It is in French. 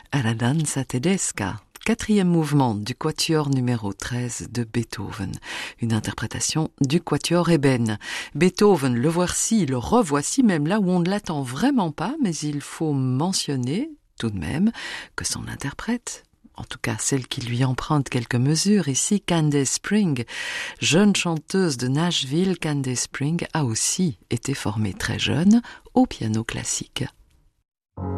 à la danza tedesca, quatrième mouvement du quatuor numéro 13 de Beethoven, une interprétation du quatuor ébène. Beethoven, le voici, le revoici même là où on ne l'attend vraiment pas, mais il faut mentionner tout de même que son interprète, en tout cas celle qui lui emprunte quelques mesures ici, Candace Spring, jeune chanteuse de Nashville, Candace Spring a aussi été formée très jeune au piano classique